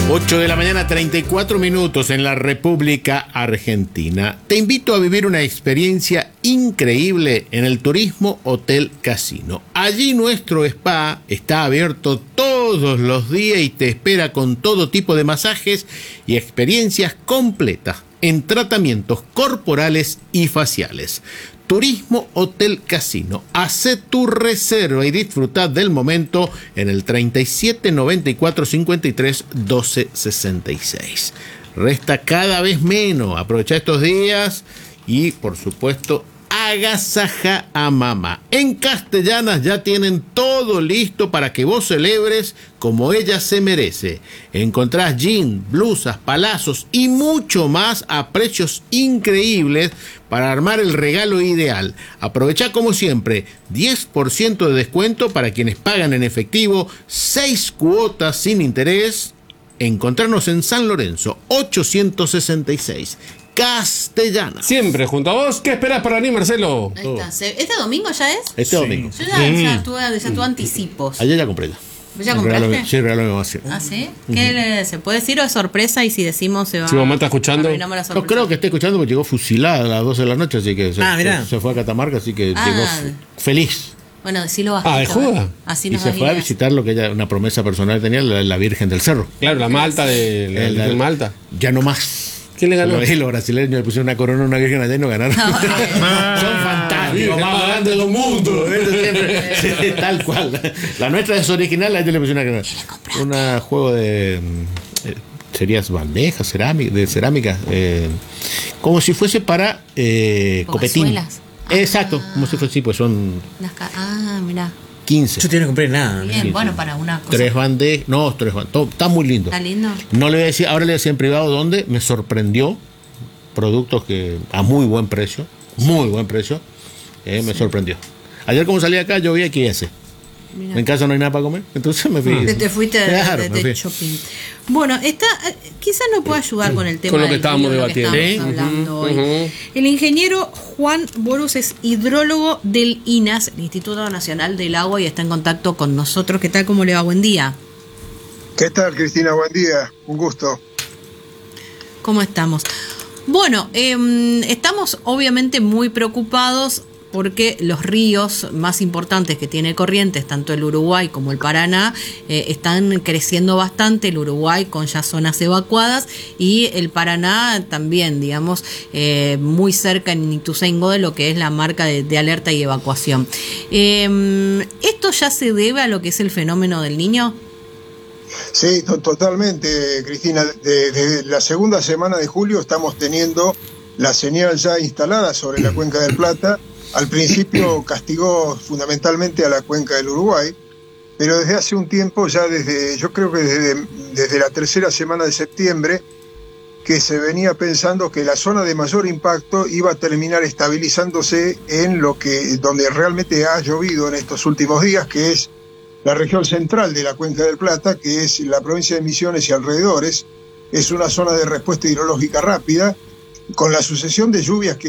8 de la mañana, 34 minutos en la República Argentina. Te invito a vivir una experiencia increíble en el Turismo Hotel Casino. Allí nuestro spa está abierto todos los días y te espera con todo tipo de masajes y experiencias completas en tratamientos corporales y faciales. Turismo Hotel Casino. Hacé tu reserva y disfruta del momento en el 37 94 53 12 66. Resta cada vez menos. Aprovecha estos días y, por supuesto, agasaja a mamá. En Castellanas ya tienen todo listo para que vos celebres como ella se merece. Encontrás jeans, blusas, palazos y mucho más a precios increíbles para armar el regalo ideal. Aprovecha como siempre 10% de descuento para quienes pagan en efectivo, 6 cuotas sin interés. Encontrarnos en San Lorenzo 866. Castellana. Siempre junto a vos. ¿Qué esperás para mí, Marcelo? Ahí está. ¿Este domingo ya es? Este domingo. Yo ya tuve anticipos. Ayer ya compré. ¿Ya compraste? Sí, regalo me va a hacer. ¿Ah, sí? ¿Qué se puede decir o es sorpresa? Y si decimos se va. Si mamá está escuchando. No creo que esté escuchando porque llegó fusilada a las 12 de la noche, así que se fue a Catamarca, así que llegó feliz. Bueno, decilo bastante. ¿De joda? Así y nos se fue a visitar lo que ella, una promesa personal tenía, la Virgen del Cerro. Claro, la Malta de Malta. Ya no más. ¿Quién le ganó? Los brasileños le pusieron una corona a una virgen allá y no ganaron. Son fantásticos, más grandes del mundo. Sí, tal cual. La nuestra es original, a ellos le pusieron un juego de... serías bandejas, cerámica, como si fuese para copetín. Exacto, como si fuese, sí, pues son... mirá. 15. Yo todavía no compré nada. Bien, 15. Bueno, para una cosa. 3 bandejas. No, 3 bandejas. Está muy lindo. Está lindo. No le voy a decir, ahora le voy a decir en privado dónde. Me sorprendió. Productos que a muy buen precio. Muy buen precio. Me sorprendió. Ayer, como salí acá, yo vi aquí ese. Mirá. En casa no hay nada para comer, entonces me fui. Te fuiste de shopping. Bueno, quizás no pueda ayudar con el tema con lo que estábamos debatiendo. Hablando hoy. El ingeniero Juan Borus es hidrólogo del INAS, el Instituto Nacional del Agua, y está en contacto con nosotros. ¿Qué tal? ¿Cómo le va? Buen día. ¿Qué tal, Cristina? Buen día, un gusto. ¿Cómo estamos? Bueno, estamos obviamente muy preocupados porque los ríos más importantes que tiene Corrientes, tanto el Uruguay como el Paraná, están creciendo bastante. El Uruguay con ya zonas evacuadas y el Paraná también, digamos, muy cerca en Ituzaingó de lo que es la marca de alerta y evacuación. ¿Esto ya se debe a lo que es el fenómeno del Niño? Sí, totalmente, Cristina. Desde la segunda semana de julio estamos teniendo la señal ya instalada sobre la Cuenca del Plata. Al principio castigó fundamentalmente a la cuenca del Uruguay, pero desde hace un tiempo, yo creo que desde la tercera semana de septiembre, que se venía pensando que la zona de mayor impacto iba a terminar estabilizándose en donde realmente ha llovido en estos últimos días, que es la región central de la Cuenca del Plata, que es la provincia de Misiones y alrededores. Es una zona de respuesta hidrológica rápida, con la sucesión de lluvias que